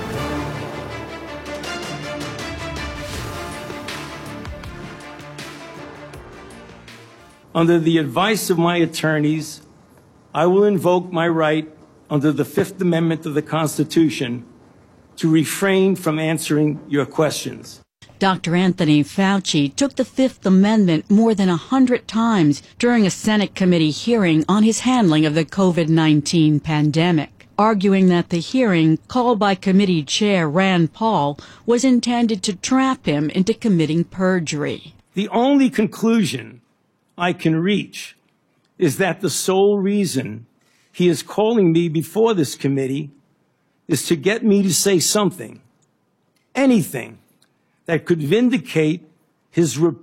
S4: Under the advice of my attorneys, I will invoke my right under the Fifth Amendment of the Constitution to refrain from answering your questions.
S28: Dr. Anthony Fauci took the Fifth Amendment more than 100 times during a Senate committee hearing on his handling of the COVID-19 pandemic, arguing that the hearing, called by committee chair Rand Paul, was intended to trap him into committing perjury.
S4: The only conclusion I can reach is that the sole reason he is calling me before this committee is to get me to say something, anything, that could vindicate his